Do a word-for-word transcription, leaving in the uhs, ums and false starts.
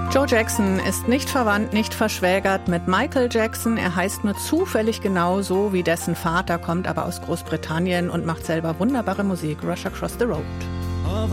Joe Jackson ist nicht verwandt, nicht verschwägert mit Michael Jackson. Er heißt nur zufällig genauso wie dessen Vater, kommt aber aus Großbritannien und macht selber wunderbare Musik. Rush Across the Road.